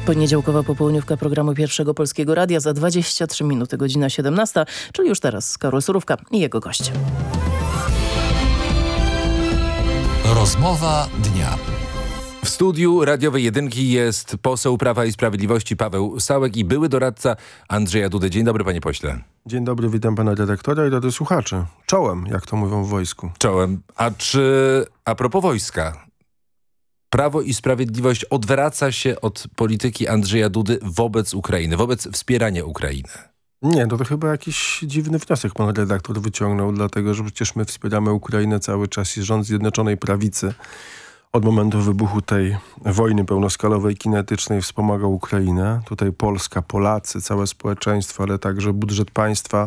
Poniedziałkowa popołudniówka programu Pierwszego Polskiego Radia za 23 minuty, godzina 17, czyli już teraz Karol Surówka i jego gość. Rozmowa dnia. W studiu radiowej jedynki jest poseł Prawa i Sprawiedliwości Paweł Sałek i były doradca Andrzeja Dudy. Dzień dobry, panie pośle. Dzień dobry, witam pana redaktora i radiosłuchaczy. Czołem, jak to mówią w wojsku. Czołem. A propos wojska, Prawo i Sprawiedliwość odwraca się od polityki Andrzeja Dudy wobec Ukrainy, wobec wspierania Ukrainy. Nie, to chyba jakiś dziwny wniosek pan redaktor wyciągnął, dlatego że przecież my wspieramy Ukrainę cały czas i rząd Zjednoczonej Prawicy od momentu wybuchu tej wojny pełnoskalowej, kinetycznej wspomagał Ukrainę. Tutaj Polska, Polacy, całe społeczeństwo, ale także budżet państwa.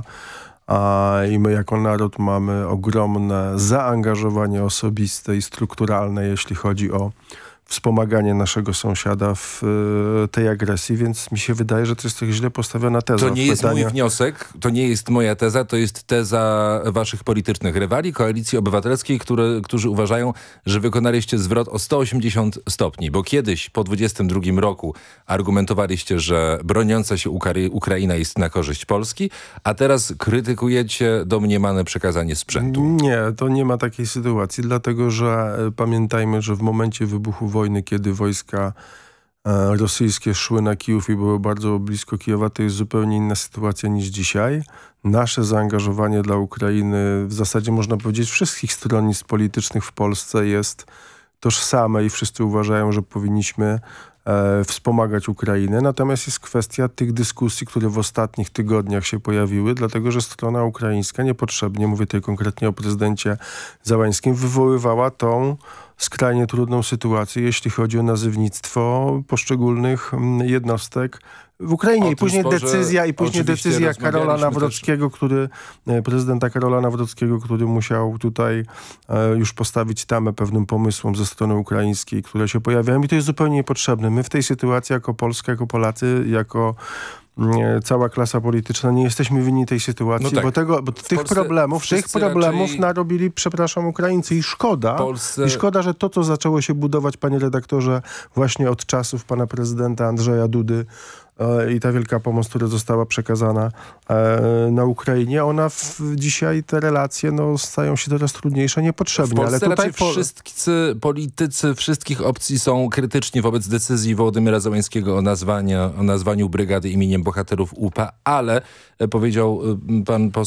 I my jako naród mamy ogromne zaangażowanie osobiste i strukturalne, jeśli chodzi o wspomaganie naszego sąsiada w tej agresji, więc mi się wydaje, że to jest źle postawiona teza. To nie jest mój wniosek, to nie jest moja teza, to jest teza waszych politycznych rywali, Koalicji Obywatelskiej, którzy uważają, że wykonaliście zwrot o 180 stopni, bo kiedyś po 22 roku argumentowaliście, że broniąca się Ukraina jest na korzyść Polski, a teraz krytykujecie domniemane przekazanie sprzętu. Nie, to nie ma takiej sytuacji, dlatego że pamiętajmy, że w momencie wybuchu wojny, kiedy wojska rosyjskie szły na Kijów i były bardzo blisko Kijowa, to jest zupełnie inna sytuacja niż dzisiaj. Nasze zaangażowanie dla Ukrainy, w zasadzie można powiedzieć wszystkich stronnictw politycznych w Polsce jest tożsame i wszyscy uważają, że powinniśmy wspomagać Ukrainę. Natomiast jest kwestia tych dyskusji, które w ostatnich tygodniach się pojawiły, dlatego że strona ukraińska niepotrzebnie, mówię tutaj konkretnie o prezydencie Zełańskim, wywoływała tą skrajnie trudną sytuację, jeśli chodzi o nazewnictwo poszczególnych jednostek w Ukrainie. I później decyzja Karola Nawrockiego, prezydenta Karola Nawrockiego, który musiał tutaj już postawić tamę pewnym pomysłom ze strony ukraińskiej, które się pojawiają i to jest zupełnie niepotrzebne. My w tej sytuacji jako Polska, jako Polacy, jako cała klasa polityczna nie jesteśmy winni tej sytuacji, no tak. bo tych problemów narobili, Ukraińcy i szkoda. I szkoda, że to, co zaczęło się budować, panie redaktorze, właśnie od czasów pana prezydenta Andrzeja Dudy i ta wielka pomoc, która została przekazana na Ukrainie, dzisiaj te relacje stają się coraz trólniejsze, niepotrzebnie. W Polsce raczej wszyscy politycy wszystkich opcji są krytyczni wobec decyzji Wołodymyra Zełańskiego o nazwaniu brygady imieniem bohaterów UPA, ale powiedział pan poseł